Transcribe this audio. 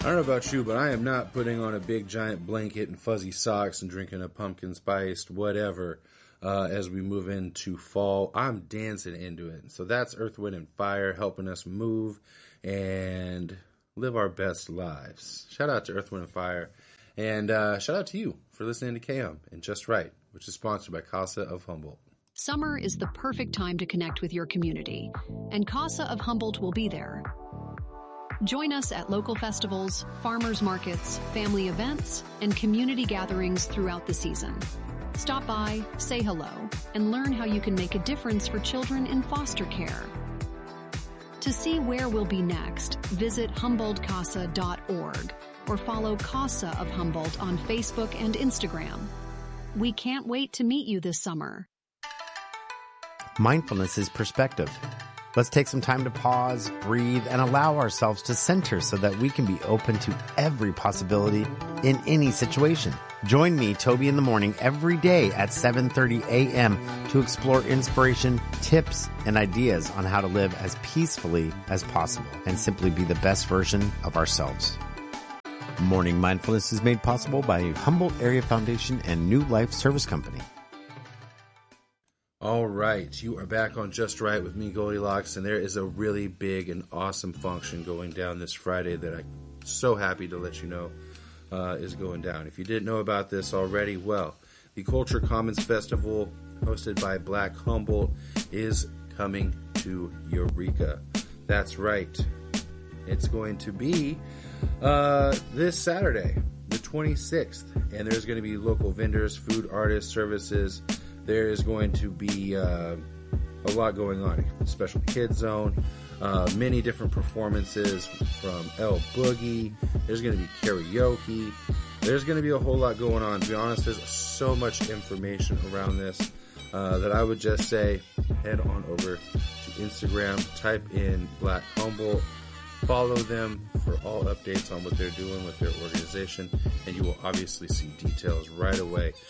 I don't know about you, but I am not putting on a big giant blanket and fuzzy socks and drinking a pumpkin spiced whatever as we move into fall. I'm dancing into it. So that's Earth, Wind, and Fire helping us move and live our best lives. Shout out to Earth, Wind, and Fire. And shout out to you for listening to KM and Just Right, which is sponsored by Casa of Humboldt. Summer is the perfect time to connect with your community, and Casa of Humboldt will be there. Join us at local festivals, farmers markets, family events, and community gatherings throughout the season. Stop by, say hello, and learn how you can make a difference for children in foster care. To see where we'll be next, visit HumboldtCasa.org or follow Casa of Humboldt on Facebook and Instagram. We can't wait to meet you this summer. Mindfulness is perspective. Let's take some time to pause, breathe, and allow ourselves to center so that we can be open to every possibility in any situation. Join me, Toby, in the morning every day at 7:30 a.m. to explore inspiration, tips, and ideas on how to live as peacefully as possible and simply be the best version of ourselves. Morning Mindfulness is made possible by Humboldt Area Foundation and New Life Service Company. All right, you are back on Just Right with me, Goldilocks, and there is a really big and awesome function going down this Friday that I'm so happy to let you know is going down. If you didn't know about this already, well, the Culture Commons Festival, hosted by Black Humboldt, is coming to Eureka. That's right. It's going to be this Saturday, the 26th, and there's going to be local vendors, food, artists, services. There is going to be a lot going on. Special Kids Zone, many different performances from El Boogie. There's going to be karaoke. There's going to be a whole lot going on. To be honest, there's so much information around this that I would just say head on over to Instagram, type in Black Humboldt, follow them for all updates on what they're doing with their organization, and you will obviously see details right away.